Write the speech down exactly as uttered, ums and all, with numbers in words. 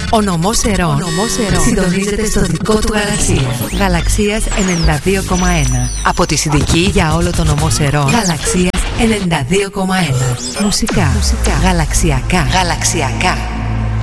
Ο νομός Ερών, Ο νομός Ερών συντονίζεται στο δικό του γαλαξία. Γαλαξίας ενενήντα δύο κόμμα ένα. Από τη Συνδική για όλο το νομό Ερών. Γαλαξίας ενενήντα δύο κόμμα ένα. Μουσικά, Μουσικά. Γαλαξιακά. Γαλαξιακά.